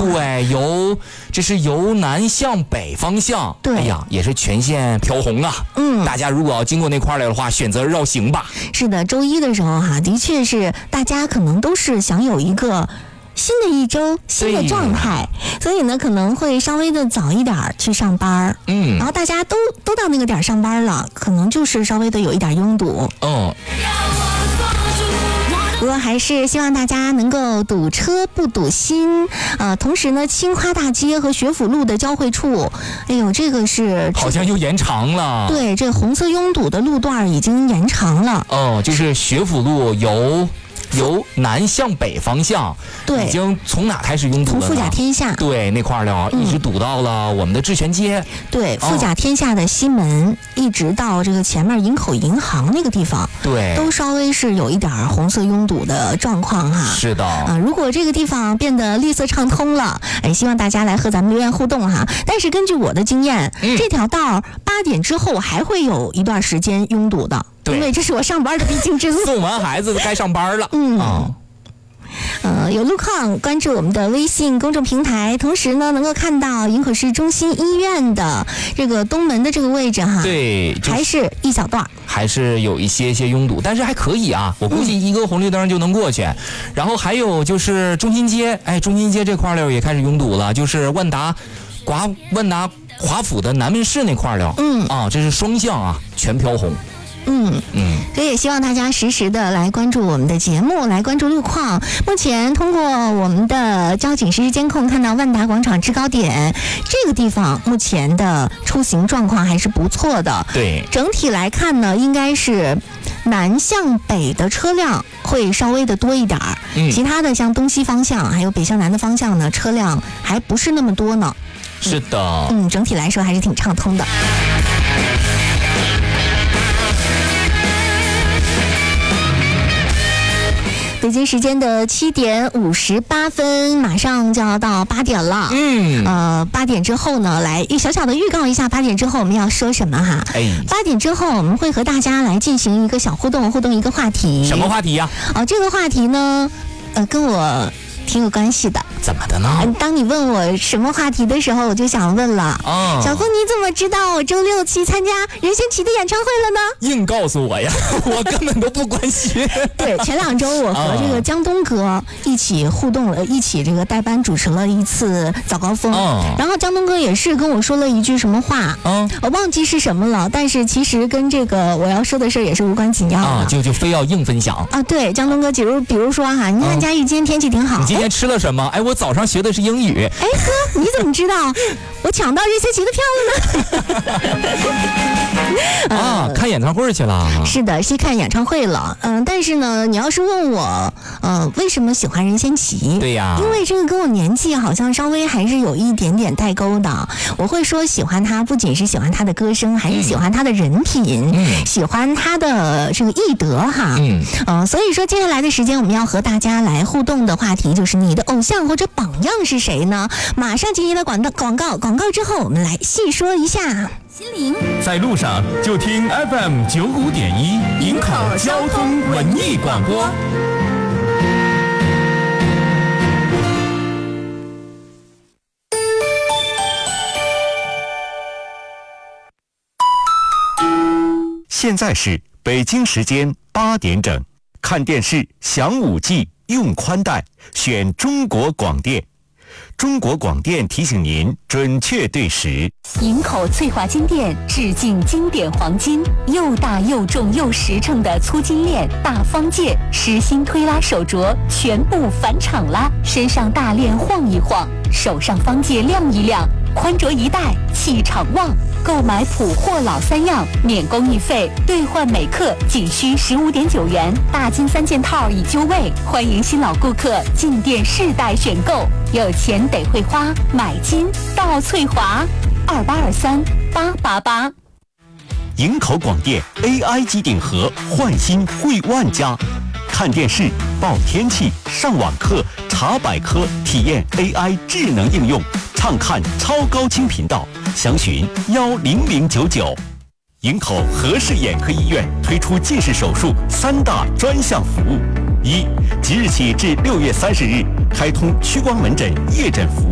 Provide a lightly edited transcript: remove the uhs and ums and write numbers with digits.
对，这是由南向北方向， 对， 哎呀，也是全线飘红啊。大家如果要经过那块来的话，选择绕行吧。 是的，周一的时候哈，的确是大家可能都是想有一个新的一周新的状态，所以呢可能会稍微的早一点去上班，然后大家都到那个点上班了，可能就是稍微的有一点拥堵。不过还是希望大家能够堵车不堵心，同时呢，青花大街和学府路的交汇处，哎呦，这个是好像又延长了。 对，这红色拥堵的路段已经延长了。 就是学府路由南向北方向， 对， 已经从哪开始拥堵了呢？ 从富甲天下， 对，那块了，一直堵到了我们的智泉街。 对，富甲天下的西门，一直到这个前面营口银行那个地方， 对， 都稍微是有一点红色拥堵的状况哈。 是的， 如果这个地方变得绿色畅通了，希望大家来和咱们留言互动哈。但是根据我的经验，这条道8点之后还会有一段时间拥堵的。因为这是我上班的必经之路。 送完孩子该上班了。 有路况关注我们的微信公众平台，同时呢能够看到营口市中心医院的这个东门的这个位置哈。 对， 还是一小段， 还是有一些拥堵，但是还可以啊，我估计一个红绿灯就能过去。然后还有就是中心街，中心街这块儿也开始拥堵了，就是万达华府的南门市那块儿了。这是双向啊，全飘红。所以也希望大家实时的来关注我们的节目，来关注路况。目前通过我们的交警实时监控看到万达广场制高点这个地方目前的出行状况还是不错的。对，整体来看呢，应该是南向北的车辆会稍微的多一点其他的像东西方向还有北向南的方向呢，车辆还不是那么多呢。是的，整体来说还是挺畅通的。北京时间的7点58分，马上就要到8点了。8点之后呢，来小小的预告一下8点之后我们要说什么哈。8点之后我们会和大家来进行一个小互动一个话题。什么话题呀？这个话题呢，跟我挺有关系的。怎么的呢？当你问我什么话题的时候，我就想问了。小峰，你怎么知道我周6去参加任贤齐的演唱会了呢？硬告诉我呀，我根本都不关心。对，前2周我和这个江东哥一起互动了，一起这个代班主持了一次早高峰。然后江东哥也是跟我说了一句什么话，我忘记是什么了，但是其实跟这个我要说的事也是无关紧要的。就非要硬分享啊？对，江东哥，比如说哈，你看佳玉今天天气挺好，你今天吃了什么？我早上学的是英语。哥，你怎么知道我抢到任贤齐的票了呢？看演唱会去了。是的，去看演唱会了。但是呢，你要是问我，为什么喜欢任贤齐？对呀，因为这个跟我年纪好像稍微还是有一点点代沟的。我会说喜欢他，不仅是喜欢他的歌声，还是喜欢他的人品，喜欢他的这个艺德哈。所以说接下来的时间我们要和大家来互动的话题就是你的偶像或者榜样是谁呢？马上进行了广告之后，我们来细说一下。心灵在路上就听 FM 95.1营口交通文艺广播。现在是北京时间8点整，看电视享5G，用宽带，选中国广电。中国广电提醒您准确对时。 营口翠华金店致敬经典黄金，又大又重又实诚的粗金链、大方戒、实心推拉手镯全部返场啦！身上大链晃一晃，手上方戒亮一亮，宽镯一戴，气场旺。购买普货老3样，免工艺费，兑换每克仅需15.9元，大金3件套已就位，欢迎新老顾客进店试戴选购。有钱得会花，买金到翠华，28238888。 营口广电 AI 机顶盒换新惠万家，看电视、报天气、上网课、查百科，体验 AI 智能应用，畅看超高清频道，详询10099。营口和氏眼科医院推出近视手术3大专项服务：1，即日起至6月30日开通屈光门诊夜诊服务。